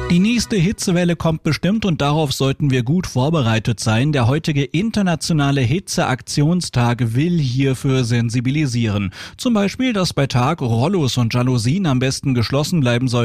Die nächste Hitzewelle kommt bestimmt und darauf sollten wir gut vorbereitet sein. Der heutige internationale Hitzeaktionstag will hierfür sensibilisieren. Zum Beispiel, dass bei Tag Rollos und Jalousien am besten geschlossen bleiben sollten.